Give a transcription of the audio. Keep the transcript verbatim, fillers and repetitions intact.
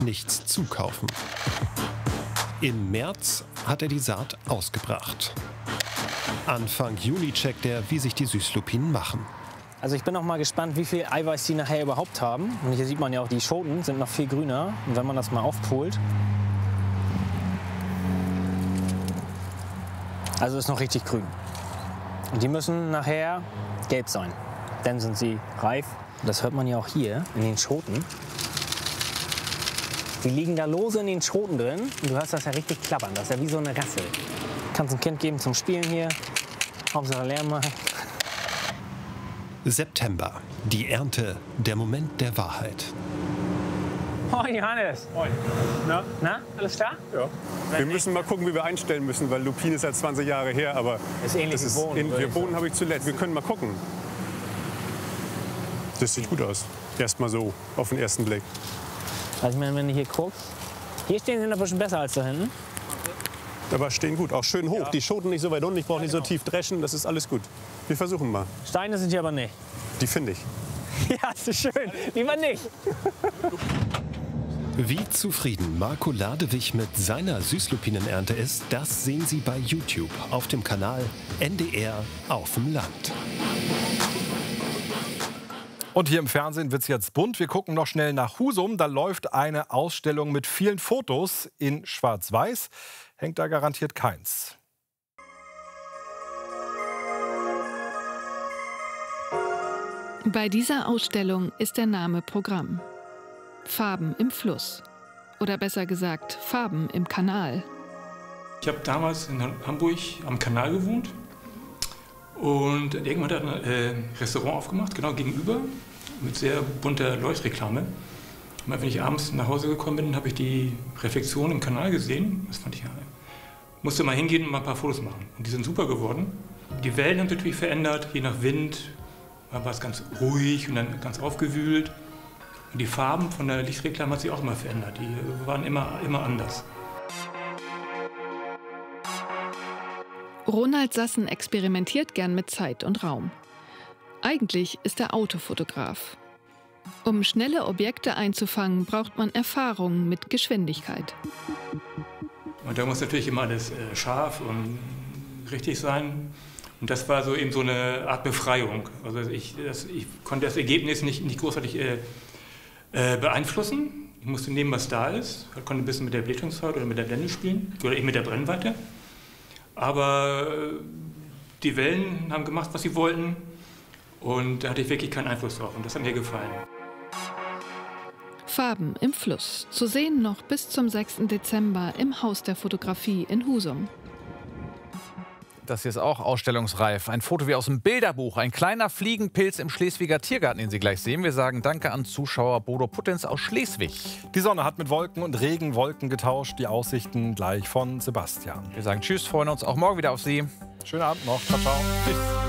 nichts zukaufen. Im März hat er die Saat ausgebracht. Anfang Juni checkt er, wie sich die Süßlupinen machen. Also ich bin auch mal gespannt, wie viel Eiweiß die nachher überhaupt haben. Und hier sieht man ja auch, die Schoten sind noch viel grüner. Und wenn man das mal aufpolt. Also ist noch richtig grün. Und die müssen nachher gelb sein. Dann sind sie reif. Das hört man ja auch hier in den Schoten. Die liegen da lose in den Schoten drin. Und du hörst das ja richtig klappern. Das ist ja wie so eine Rassel. Kannst ein Kind geben zum Spielen hier. Hauptsache Lärm machen. September. Die Ernte. Der Moment der Wahrheit. Moin Johannes. Moin. Na? Na, alles klar? Ja. Wir müssen mal gucken, wie wir einstellen müssen, weil Lupin ist seit zwanzig Jahre her, aber ist ähnlich das wie ist Bohnen. in, wir Bohnen habe ich zuletzt. Wir können mal gucken. Das sieht gut aus. Erst mal so, auf den ersten Blick. Also ich meine, wenn du hier guckst, hier stehen sie noch ein bisschen besser als da hinten. Aber stehen gut, auch schön hoch. Ja. Die Schoten nicht so weit unten, ich brauche Ja, nicht genau. so tief dreschen, das ist alles gut. Wir versuchen mal. Steine sind hier aber nicht. Die finde ich. Ja, ist schön. Lieber nicht. Wie zufrieden Marco Ladewig mit seiner Süßlupinenernte ist, das sehen Sie bei YouTube auf dem Kanal N D R auf dem Land. Und hier im Fernsehen wird es jetzt bunt. Wir gucken noch schnell nach Husum. Da läuft eine Ausstellung mit vielen Fotos in Schwarz-Weiß. Hängt da garantiert keins. Bei dieser Ausstellung ist der Name Programm. Farben im Fluss. Oder besser gesagt, Farben im Kanal. Ich habe damals in Hamburg am Kanal gewohnt. Und irgendwann hat er ein äh, Restaurant aufgemacht, genau gegenüber, mit sehr bunter Leuchtreklame. Und wenn ich abends nach Hause gekommen bin, habe ich die Reflexion im Kanal gesehen. Das fand ich ja. Musste mal hingehen und mal ein paar Fotos machen. Und die sind super geworden. Die Wellen haben sich natürlich verändert, je nach Wind. Mal war es ganz ruhig und dann ganz aufgewühlt. Und die Farben von der Lichtreklame hat sich auch immer verändert. Die waren immer, immer anders. Ronald Sassen experimentiert gern mit Zeit und Raum. Eigentlich ist er Autofotograf. Um schnelle Objekte einzufangen, braucht man Erfahrung mit Geschwindigkeit. Und da muss natürlich immer alles äh, scharf und richtig sein. Und das war so eben so eine Art Befreiung. Also ich, das, ich konnte das Ergebnis nicht, nicht großartig äh, äh, beeinflussen. Ich musste nehmen, was da ist. Ich konnte ein bisschen mit der Belichtungszahl oder mit der Blende spielen oder eben mit der Brennweite. Aber die Wellen haben gemacht, was sie wollten. Und da hatte ich wirklich keinen Einfluss drauf. Und das hat mir gefallen. Farben im Fluss. Zu sehen noch bis zum sechsten Dezember im Haus der Fotografie in Husum. Das hier ist auch ausstellungsreif. Ein Foto wie aus dem Bilderbuch. Ein kleiner Fliegenpilz im Schleswiger Tiergarten, den Sie gleich sehen. Wir sagen Danke an Zuschauer Bodo Puttens aus Schleswig. Die Sonne hat mit Wolken und Regenwolken getauscht. Die Aussichten gleich von Sebastian. Wir sagen Tschüss, freuen uns auch morgen wieder auf Sie. Schönen Abend noch. Ciao, ciao. Tschüss.